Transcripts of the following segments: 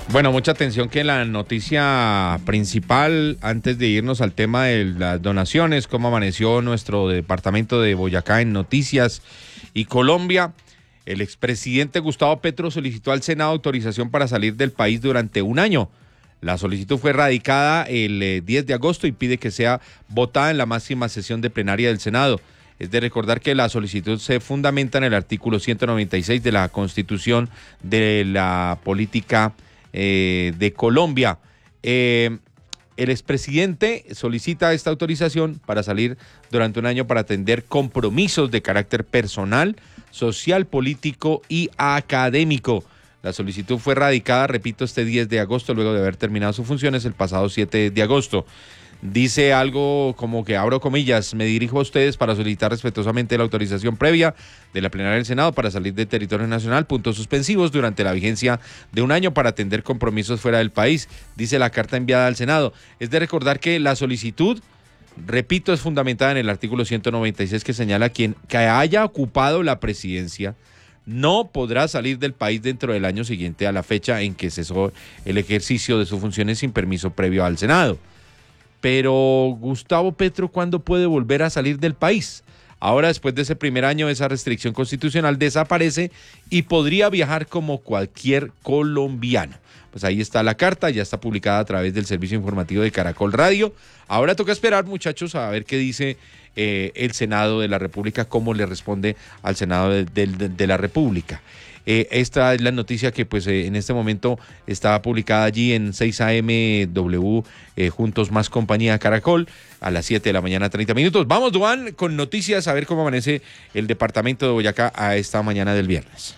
Bueno, mucha atención que la noticia principal, antes de irnos al tema de las donaciones, cómo amaneció nuestro departamento de Boyacá en noticias y Colombia. El expresidente Gustavo Petro solicitó al Senado autorización para salir del país durante un año. La solicitud fue radicada el 10 de agosto y pide que sea votada en la máxima sesión de plenaria del Senado. Es de recordar que la solicitud se fundamenta en el artículo 196 de la Constitución de la Política de Colombia. El expresidente solicita esta autorización para salir durante un año para atender compromisos de carácter personal, social, político y académico. La solicitud fue radicada, repito, este 10 de agosto, luego de haber terminado sus funciones el pasado 7 de agosto. Dice algo como que, abro comillas, me dirijo a ustedes para solicitar respetuosamente la autorización previa de la plenaria del Senado para salir del territorio nacional, puntos suspensivos, durante la vigencia de un año para atender compromisos fuera del país, dice la carta enviada al Senado. Es de recordar que la solicitud, repito, es fundamentada en el artículo 196 que señala quien que haya ocupado la presidencia no podrá salir del país dentro del año siguiente a la fecha en que cesó el ejercicio de sus funciones sin permiso previo al Senado. Pero Gustavo Petro, ¿cuándo puede volver a salir del país? Ahora, después de ese primer año, esa restricción constitucional desaparece y podría viajar como cualquier colombiano. Pues ahí está la carta, ya está publicada a través del servicio informativo de Caracol Radio. Ahora toca esperar, muchachos, a ver qué dice el Senado de la República, cómo le responde al Senado de la República. Esta es la noticia que pues en este momento está publicada allí en 6am Juntos Más Compañía Caracol a las 7 de la mañana 30 minutos. Vamos, Duan, con noticias, a ver cómo amanece el departamento de Boyacá a esta mañana del viernes.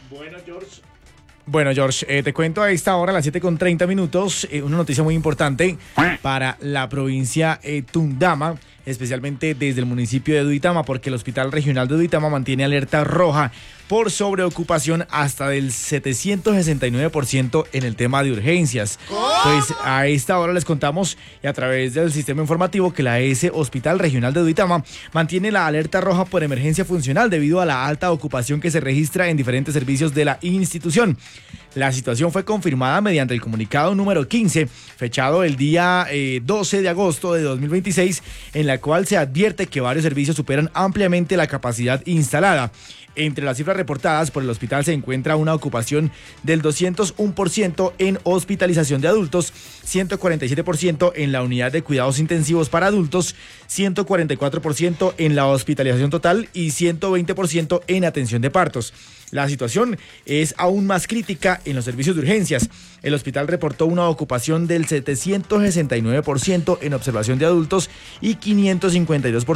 Bueno, George, te cuento a esta hora, a las 7:30, una noticia muy importante para la provincia Tundama, especialmente desde el municipio de Duitama, porque el Hospital Regional de Duitama mantiene alerta roja por sobreocupación hasta del 769% en el tema de urgencias. Pues a esta hora les contamos y a través del sistema informativo que la ES Hospital Regional de Duitama mantiene la alerta roja por emergencia funcional debido a la alta ocupación que se registra en diferentes servicios de la institución. La situación fue confirmada mediante el comunicado número 15, fechado el día 12 de agosto de 2026, en la cual se advierte que varios servicios superan ampliamente la capacidad instalada. Entre las cifras reportadas por el hospital se encuentra una ocupación del 201% en hospitalización de adultos, 147% en la unidad de cuidados intensivos para adultos, 144% en la hospitalización total y 120% en atención de partos. La situación es aún más crítica en los servicios de urgencias. El hospital reportó una ocupación del 769% en observación de adultos y 552%